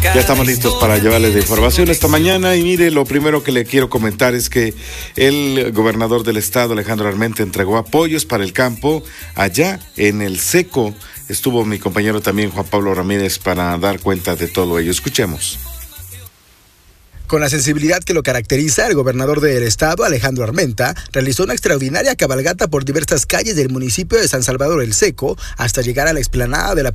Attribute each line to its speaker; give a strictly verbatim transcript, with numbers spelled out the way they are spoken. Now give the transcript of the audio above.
Speaker 1: Ya estamos listos para llevarles de información esta mañana y mire, lo primero que le quiero comentar es que el gobernador del estado, Alejandro Armenta, entregó apoyos para el campo allá en el Seco. Estuvo mi compañero también Juan Pablo Ramírez para dar cuenta de todo ello. Escuchemos.
Speaker 2: Con la sensibilidad que lo caracteriza, el gobernador del estado, Alejandro Armenta, realizó una extraordinaria cabalgata por diversas calles del municipio de San Salvador el Seco hasta llegar a la explanada de la